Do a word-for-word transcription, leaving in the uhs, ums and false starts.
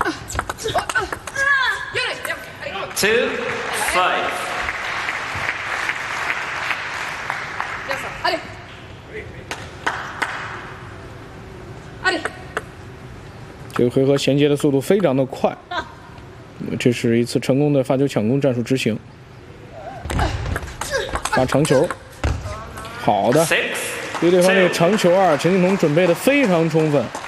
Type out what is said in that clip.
Two, five. 这个回合衔接的速度非常的快，这是一次成功的发球抢攻战术执行。发长球，好的，对对方这个长球二，陈靖童准备的非常充分。